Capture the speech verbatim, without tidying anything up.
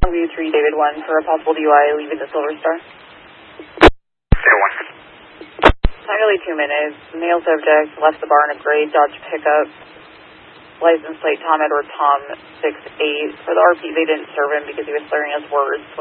View three, David one, for a possible D U I, leaving the Silver Star. David one. Nearly two minutes. Male subject left the bar in a gray Dodge pickup. License plate Tom Edward Tom six eight. For the R P, they didn't serve him because he was slurring his words.